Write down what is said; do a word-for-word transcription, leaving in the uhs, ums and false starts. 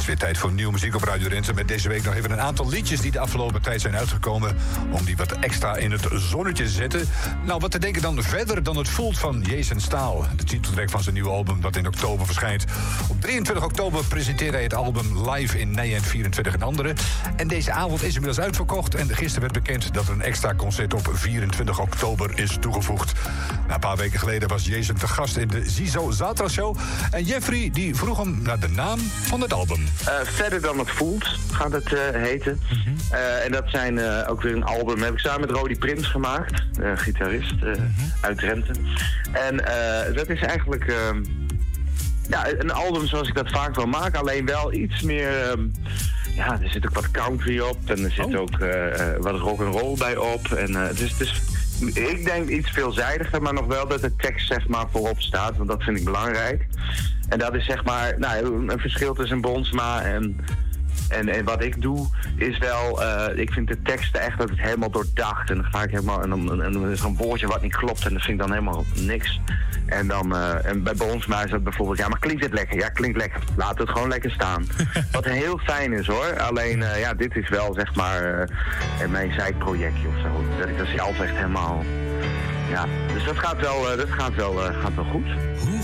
weer tijd voor nieuwe muziek op Radio Rinsen. Met deze week nog even een aantal liedjes die de afgelopen tijd zijn uitgekomen. Om die wat extra in het zonnetje te zetten. Nou, wat te denken dan verder dan het voelt van Jason Staal. De titeltrack van zijn nieuwe album dat in oktober verschijnt. Op drieëntwintig oktober presenteert hij het album live in Nijent vierentwintig en andere. En deze avond is inmiddels uitverkocht. En gisteren werd bekend dat er een extra concert op vierentwintig oktober is toegevoegd. Nou, een paar weken geleden was Jason te gast in de Ziezo Zaterdag Show. En Jeffrey die vroeg hem naar de naam van het album. Uh, verder dan het voelt gaat het uh, heten. Mm-hmm. Uh, en dat zijn uh, ook weer een album. Heb ik samen met Rodi Prins gemaakt. Uh, gitarist uh, mm-hmm. uit Drenthe. En uh, dat is eigenlijk uh, ja, een album zoals ik dat vaak wil maken. Alleen wel iets meer... Um, ja, er zit ook wat country op. En er zit oh. ook uh, wat rock'n'roll bij op. En uh, dus, dus ik denk iets veelzijdiger, maar nog wel dat de tekst zeg maar voorop staat. Want dat vind ik belangrijk. En dat is zeg maar nou, een verschil tussen Bonsma en, en, en wat ik doe is wel, uh, ik vind de teksten echt dat het helemaal doordacht. En dan ga ik helemaal, en dan, en dan is er een woordje wat niet klopt en dat vind ik dan helemaal niks. En dan, uh, en bij Bonsma is dat bijvoorbeeld, ja maar klinkt het lekker? Ja, klinkt lekker. Laat het gewoon lekker staan. Wat heel fijn is hoor. Alleen, uh, ja, dit is wel zeg maar uh, mijn zijprojectje of zo. Dat ik dat zelf echt helemaal, ja. Dus dat gaat wel, uh, dat gaat wel, uh, gaat wel goed. Hoe